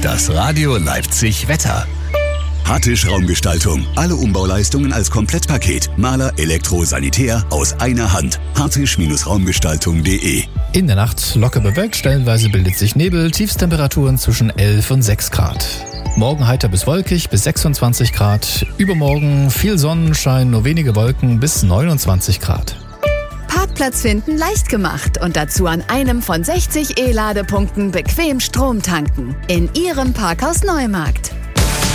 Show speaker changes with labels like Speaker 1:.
Speaker 1: Das Radio Leipzig Wetter.
Speaker 2: Hartisch Raumgestaltung. Alle Umbauleistungen als Komplettpaket. Maler, Elektro, Sanitär aus einer Hand. hartisch-raumgestaltung.de.
Speaker 3: In der Nacht locker bewölkt, stellenweise bildet sich Nebel, Tiefstemperaturen zwischen 11 und 6 Grad. Morgen heiter bis wolkig bis 26 Grad. Übermorgen viel Sonnenschein, nur wenige Wolken bis 29 Grad.
Speaker 4: Parkplatz finden leicht gemacht und dazu an einem von 60 E-Ladepunkten bequem Strom tanken. In Ihrem Parkhaus Neumarkt.